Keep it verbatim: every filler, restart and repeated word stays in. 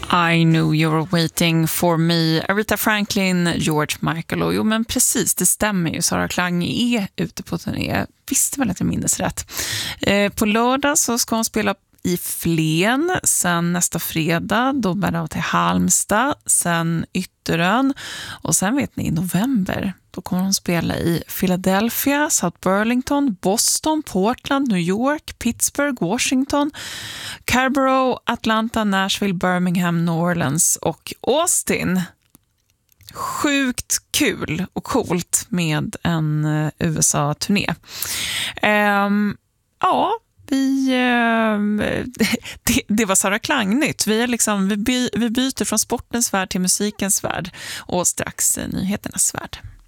I know you're waiting for me. Aretha Franklin, George Michael. Och jo, men precis, det stämmer ju. Sara Klang är ute på turné. Visste väl att jag minns rätt. Eh, på lördag så ska hon spela i Flen. Sen nästa fredag då bär det till Halmstad. Sen Ytterön. Och sen vet ni, i november då kommer hon spela i Philadelphia, South Burlington, Boston, Portland, New York, Pittsburgh, Washington, Scarborough, Atlanta, Nashville, Birmingham, New Orleans och Austin. Sjukt kul och coolt med en U S A-turné. Um, ja, vi, uh, det, det var Sara Klang-nytt. Vi, är liksom, vi, by, vi byter från sportens värld till musikens värld och strax nyheternas värld.